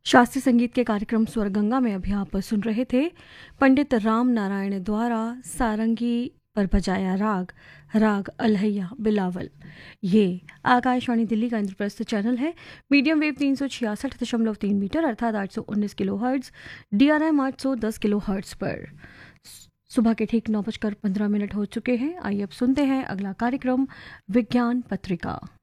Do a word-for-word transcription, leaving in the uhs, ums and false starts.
शास्त्रीय संगीत के कार्यक्रम स्वरगंगा में अभी आप सुन रहे थे पंडित राम नारायण द्वारा सारंगी पर बजाया राग राग अलहैया बिलावल। ये आकाशवाणी दिल्ली का इंद्रप्रस्थ चैनल है। मीडियम वेव तीन सौ छियासठ दशमलव तीन मीटर अर्थात आठ सौ उन्नीस kilo hertz, D R M आठ सौ दस किलो हर्ट्ज पर। सुबह के ठीक नौ बजकर पंद्रह मिनट हो चुके हैं। आइए अब सुनते हैं अगला कार्यक्रम विज्ञान पत्रिका।